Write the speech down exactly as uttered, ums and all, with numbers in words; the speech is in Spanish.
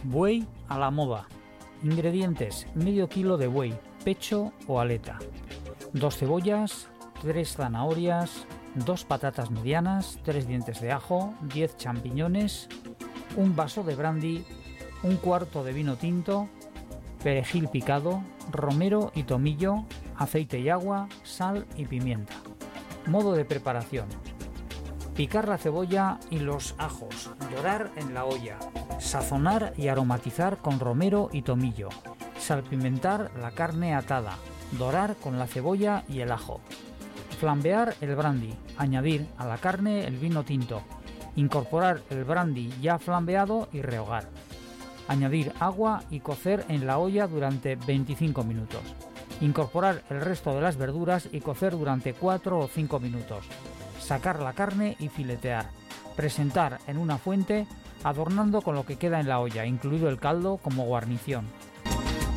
Buey a la moda. Ingredientes: medio kilo de buey, pecho o aleta, dos cebollas, tres zanahorias, dos patatas medianas, tres dientes de ajo, diez champiñones, un vaso de brandy, un cuarto de vino tinto, perejil picado, romero y tomillo, aceite y agua, sal y pimienta. Modo de preparación: picar la cebolla y los ajos, dorar en la olla, sazonar y aromatizar con romero y tomillo, salpimentar la carne atada, dorar con la cebolla y el ajo, flambear el brandy, añadir a la carne el vino tinto, incorporar el brandy ya flambeado y rehogar, añadir agua y cocer en la olla durante veinticinco minutos, incorporar el resto de las verduras y cocer durante cuatro o cinco minutos, sacar la carne y filetear, presentar en una fuente adornando con lo que queda en la olla, incluido el caldo como guarnición.